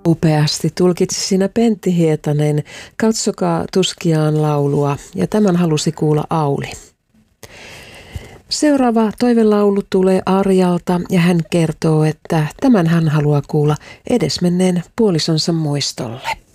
Upeasti tulkitsi siinä Pentti Hietanen Katsokaa tuskiaan laulua, ja tämän halusi kuulla Auli. Seuraava toivelaulu tulee Arjalta ja hän kertoo, että tämän hän haluaa kuulla edesmenneen puolisonsa muistolle.